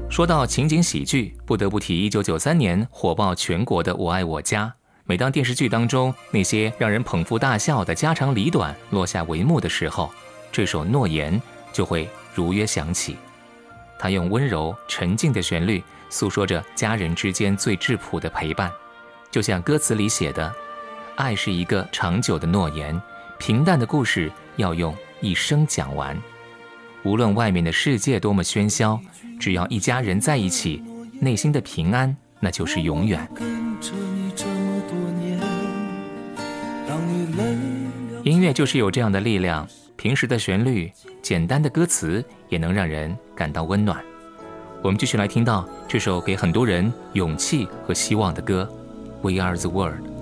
说到情景喜剧，不得不提1993年火爆全国的《我爱我家》。每当电视剧当中那些让人捧腹大笑的家长里短落下帷幕的时候，这首《诺言》就会如约响起。它用温柔沉静的旋律诉说着家人之间最质朴的陪伴，就像歌词里写的，爱是一个长久的诺言，平淡的故事要用一生讲完。无论外面的世界多么喧嚣，只要一家人在一起，内心的平安那就是永远。音乐就是有这样的力量，平时的旋律，简单的歌词也能让人感到温暖。我们继续来听到这首给很多人勇气和希望的歌， We Are the World。